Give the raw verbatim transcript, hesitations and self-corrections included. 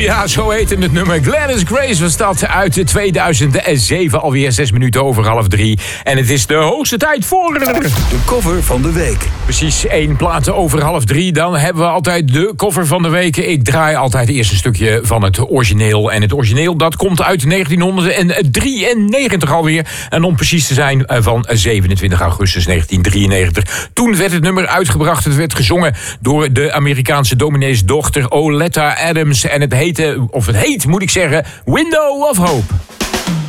Ja, zo heette het nummer. Gladys Grace was dat uit tweeduizend zeven. Alweer zes minuten over half drie. En het is de hoogste tijd voor... De cover van de week. Precies één plaat over half drie. Dan hebben we altijd de cover van de week. Ik draai altijd eerst een stukje van het origineel. En het origineel dat komt uit negentienhonderddrieënnegentig alweer. En om precies te zijn van zevenentwintig augustus negentien drieënnegentig. Toen werd het nummer uitgebracht. Het werd gezongen door de Amerikaanse domineesdochter Oleta Adams. En het heette, of het heet moet ik zeggen, Window of Hope.